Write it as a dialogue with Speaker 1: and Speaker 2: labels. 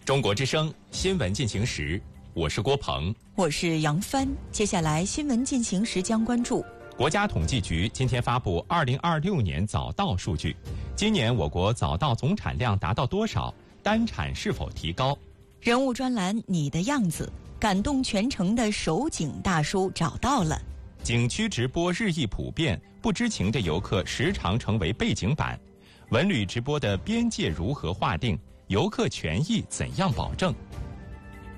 Speaker 1: 中国之声新闻进行时，我是郭鹏，
Speaker 2: 我是杨帆。接下来新闻进行时将关注
Speaker 1: 国家统计局今天发布2026年早稻数据，今年我国早稻总产量达到多少？单产是否提高？
Speaker 2: 人物专栏你的样子，感动全城的守景大叔找到了。
Speaker 1: 景区直播日益普遍，不知情的游客时常成为背景板。文旅直播的边界如何划定？游客权益怎样保证？